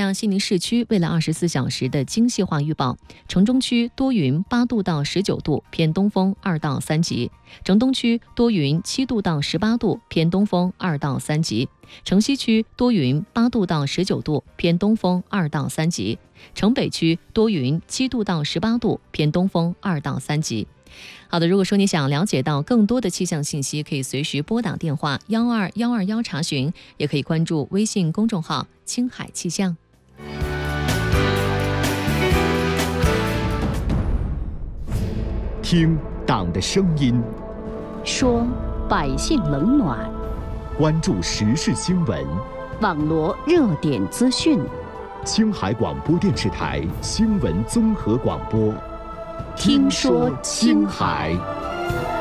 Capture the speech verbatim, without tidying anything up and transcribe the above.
下西宁市区未来二十四小时的精细化预报：城中区多云，八度到十九度，偏东风二到三级；城东区多云，七度到十八度，偏东风二到三级；城西区多云，八度到十九度，偏东风二到三级；城北区多云，七度到十八度，偏东风二到三级。好的，如果说你想了解到更多的气象信息，可以随时拨打电话幺二幺二幺查询，也可以关注微信公众号青海气象。 听党的声音， 说百姓冷暖， 关注时事新闻， 网罗热点资讯。 青海广播电视台新闻综合广播， 听说青海。